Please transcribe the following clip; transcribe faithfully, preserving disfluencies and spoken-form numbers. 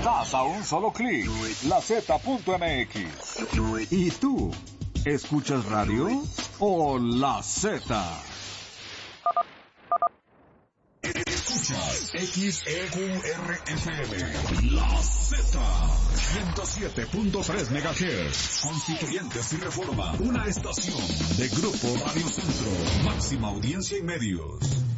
Estás a un solo clic. La Z punto M X. ¿Y tú? ¿Escuchas radio o La Z? Escuchas X E Q R F M, La Z, ciento siete punto tres megahertz, Constituyentes y Reforma, una estación de Grupo Radio Centro, máxima audiencia y medios.